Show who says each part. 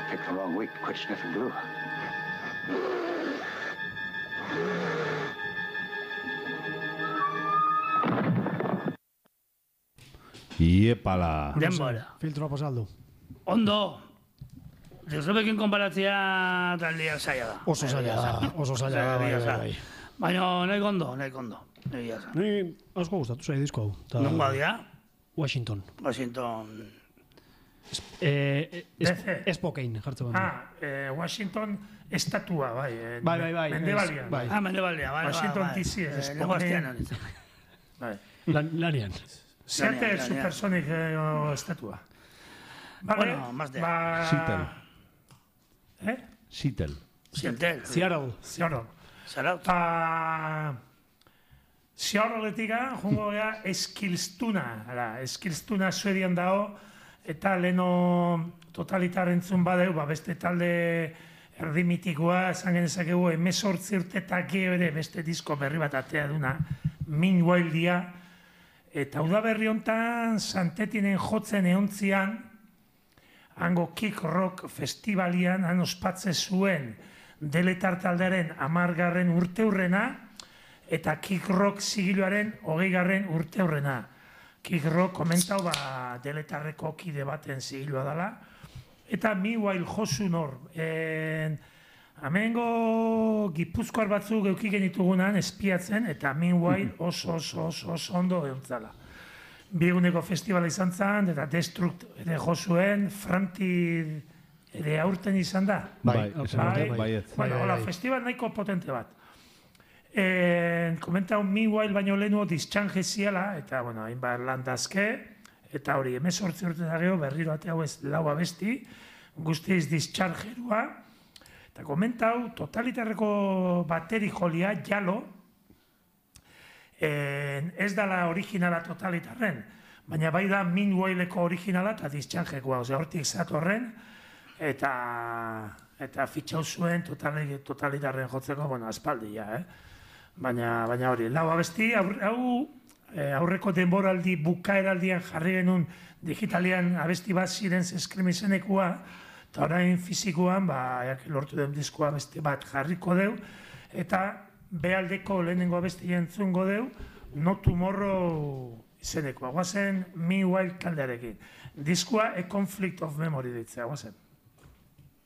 Speaker 1: Picked the wrong week to quit sniffing glue.
Speaker 2: Iepala.
Speaker 3: Denbora.
Speaker 4: Filtroa pasaldu.
Speaker 3: Ondo. Josepekin konparatzea taldia zaila da.
Speaker 4: Oso zaila da, bai.
Speaker 3: Baina nahi kondo.
Speaker 4: Ni asko gustatu zai disko hau.
Speaker 3: Nunga dia?
Speaker 4: Washington. Spokane, jartzen
Speaker 5: banda. Washington estatua, bai.
Speaker 4: Bai.
Speaker 5: Mendebaldean.
Speaker 3: Mendebaldean, bai.
Speaker 5: Washington DC, Spokane.
Speaker 4: Lanian.
Speaker 5: Seattle Supersonic estatua.
Speaker 3: Bueno, más de...
Speaker 5: Seattle. Seattleetik jungo gea Eskilstuna Suedian dago, eta leno totalitar entzun badeu, beste talde erdimitikoa, esan genezakegu, 18 urtetak ere beste disko berri bat atea duna, Meanwhile dia, eta udaberri hontan Santetinen jotzen eontzian, hango Kick Rock Festivalian, han ospatze zuen Deletar taldearen 10. urteurrena, eta Kick Rock zigiluaren 20. urteurrena. Kick Rock komentau Deletarreko kide baten zigilua dela, eta Meanwhile josu nor. Hemengo gipuzkoar batzuk geukik genitugunan espiatzen, eta Meanwhile oso ondo eontzala. Biguneko festivala izan zen, eta Destruct ere josuen, Franti ere aurten izan da.
Speaker 2: Bai.
Speaker 5: Hola, festival nahiko potente bat. Komentau Meanwhile baino lehenuo Discharge ziela, eta hainbat lan dazke, eta hori 18 urte da geho, berriro ate hau ez lau abesti, guztiz Dischargerua, eta komentau totalitarreko bateri jolia, Jalo, ez dala originala totalitarren, baina bai da Meanwhileko originala eta Dischargekoa, hortik zatorren, eta fitxau zuen totalitarren jotzeko, aspaldia, baina hori, lau abesti, aurreko denboraldi bukaeraldian jarri genuen digitalian abesti bat ziren zeskrimizenekua, eta orain fizikoan, lortu den diskoa beste bat jarriko deu, eta behaldeko lehenengo abesti entzungo deu, No Tomorrow izenekoa. Guazen Meanwhile taldearekin. Diskoa A Conflict of Memory ditzea, guazen.